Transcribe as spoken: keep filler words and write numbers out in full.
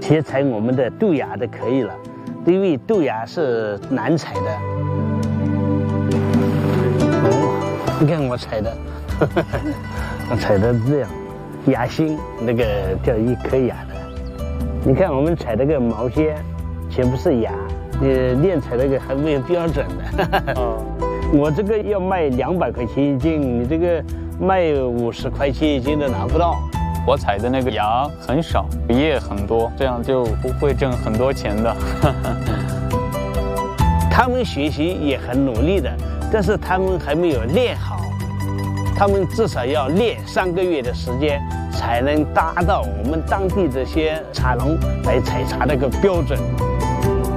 去采我们的豆芽的可以了，因为豆芽是难采的。哦，你看我采的，我采的这样，芽心那个叫一颗芽的。你看我们采那个毛线，全部是芽，你练采那个还没有标准的。哦，我这个要卖两百块钱一斤，你这个卖五十块钱一斤都拿不到。 我采的那个芽很少，叶很多，这样就不会挣很多钱的。 他们学习也很努力的，但是他们还没有练好，他们至少要练三个月的时间，才能达到我们当地这些茶农来采茶的一个标准。